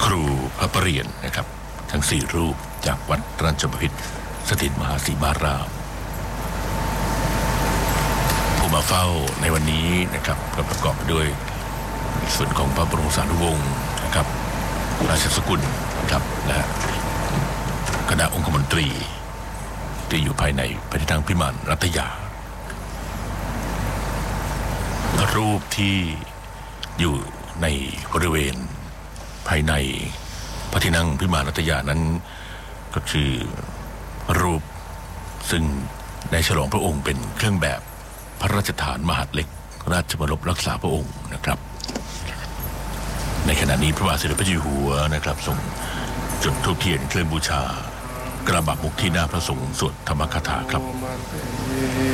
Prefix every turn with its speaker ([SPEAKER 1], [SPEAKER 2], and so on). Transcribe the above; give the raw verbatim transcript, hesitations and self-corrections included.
[SPEAKER 1] ครูพระประเรียนนะครับทั้งสี่รูปจากวัดราชบพิตรสถิตมหาสีมารามผู้มาเฝ้าในวันนี้นะครับก็ประกอบไปด้วยส่วนของพระบรมสารีวงศ์นะครับราชสกุลนะครับและคณะองคมนตรีที่อยู่ภายในพระที่นั่งพิมานรัตยารูปที่อยู่ในบริเวณภายในพระที่นั่งพิมานรัตยานั้นก็คือรูปซึ่งได้ฉลองพระองค์เป็นเครื่องแบบพระราชทานมหาดเล็กราชบรมรักษาพระองค์นะครับในขณะนี้พระบาทสมเด็จพระเจ้าอยู่หัวนะครับทรงจุดธูปเทียนเคลื่อนบูชากระบะมุกที่หน้าพระสงฆ์สวดธรรมคาถาครับ